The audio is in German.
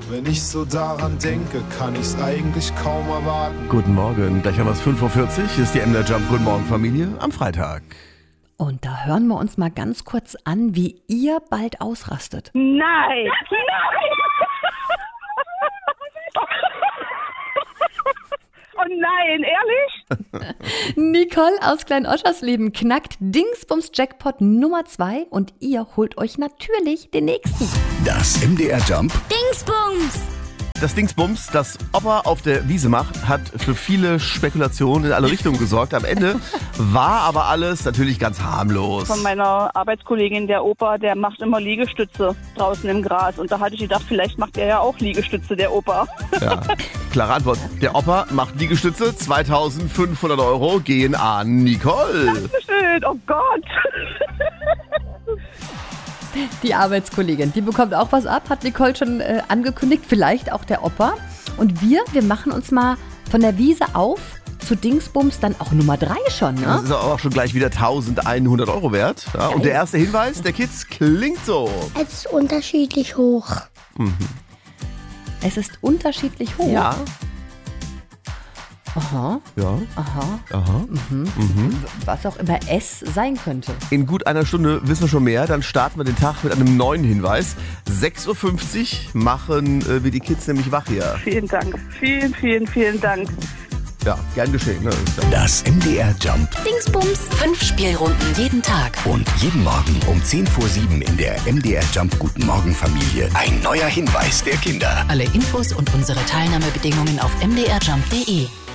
Wenn ich so daran denke, kann ich's eigentlich kaum erwarten. Guten Morgen, gleich haben wir es 5.40 Uhr, hier ist die MDR Jump Guten Morgen Familie am Freitag. Und da hören wir uns mal ganz kurz an, wie ihr bald ausrastet. Nein! Oh nein, ehrlich? Nicole aus Klein-Oschersleben knackt Dingsbums Jackpot Nummer 2 und ihr holt euch natürlich den nächsten. Das MDR Jump Dingsbums! Das Dingsbums, das Opa auf der Wiese macht, hat für viele Spekulationen in alle Richtungen gesorgt. Am Ende war aber alles natürlich ganz harmlos. Von meiner Arbeitskollegin, der Opa, der macht immer Liegestütze draußen im Gras. Und da hatte ich gedacht, vielleicht macht er ja auch Liegestütze, der Opa. Ja, klare Antwort. Der Opa macht Liegestütze, 2.500 € gehen an Nicole. Dankeschön, oh Gott. Die Arbeitskollegin, die bekommt auch was ab, hat Nicole schon angekündigt, vielleicht auch der Opa. Und wir machen uns mal von der Wiese auf zu Dingsbums dann auch Nummer 3 schon, ne? Das ist auch schon gleich wieder 1.100 € wert. Ja, und der erste Hinweis der Kids klingt so. Es ist unterschiedlich hoch. Es ist unterschiedlich hoch. Ja. Aha. Ja. Aha. Aha. Was auch immer es sein könnte. In gut einer Stunde wissen wir schon mehr. Dann starten wir den Tag mit einem neuen Hinweis. 6.50 Uhr machen wir die Kids nämlich wach hier. Vielen Dank. Vielen, vielen, vielen Dank. Ja, gern geschehen. Ne? Das MDR Jump Dingsbums! 5 Spielrunden jeden Tag. und jeden Morgen um 10:07 in der MDR Jump Guten Morgen Familie ein neuer Hinweis der Kinder. Alle Infos und unsere Teilnahmebedingungen auf mdrjump.de.